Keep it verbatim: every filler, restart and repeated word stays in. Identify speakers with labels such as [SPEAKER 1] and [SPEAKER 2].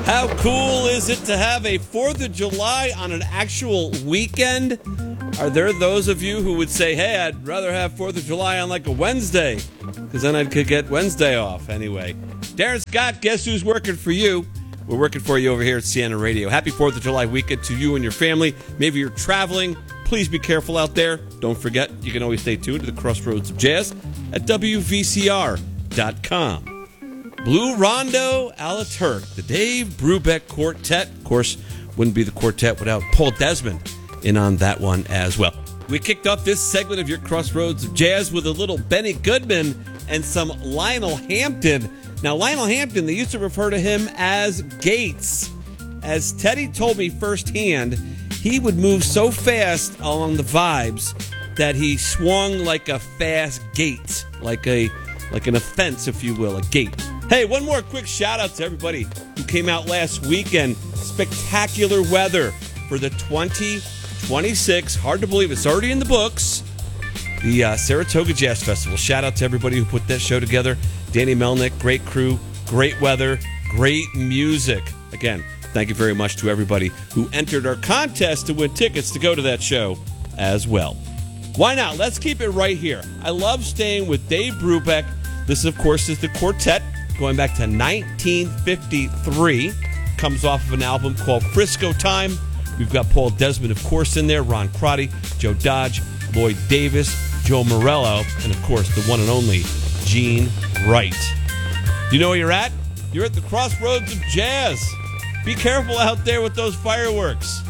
[SPEAKER 1] How cool is it to have a fourth of July on an actual weekend? Are there those of you who would say, hey, I'd rather have fourth of July on like a Wednesday, because then I could get Wednesday off anyway? Darren Scott, guess who's working for you? We're working for you over here at Sienna Radio. Happy fourth of July weekend to you and your family. Maybe you're traveling. Please be careful out there. Don't forget, you can always stay tuned to the Crossroads of Jazz at W V C R dot com. Blue Rondo a la Turk, the Dave Brubeck Quartet. Of course, wouldn't be the quartet without Paul Desmond in on that one as well. We kicked off this segment of your Crossroads of Jazz with a little Benny Goodman and some Lionel Hampton. Now, Lionel Hampton, they used to refer to him as Gates. As Teddy told me firsthand, he would move so fast along the vibes that he swung like a fast gate, like a like an offense, if you will, a gate. Hey, one more quick shout out to everybody who came out last weekend. Spectacular weather for the twenty twenty-six, hard to believe it's already in the books, the uh, Saratoga Jazz Festival. Shout out to everybody who put that show together. Danny Melnick, great crew, great weather, great music. Again, thank you very much to everybody who entered our contest to win tickets to go to that show as well. Why not? Let's keep it right here. I love staying with Dave Brubeck. This, of course, is the quartet going back to nineteen fifty-three. Comes off of an album called Frisco Time. We've got Paul Desmond, of course, in there, Ron Crotty, Joe Dodge, Lloyd Davis, Joe Morello, and, of course, the one and only Gene Wright. Do you know where you're at? You're at the Crossroads of Jazz. Be careful out there with those fireworks.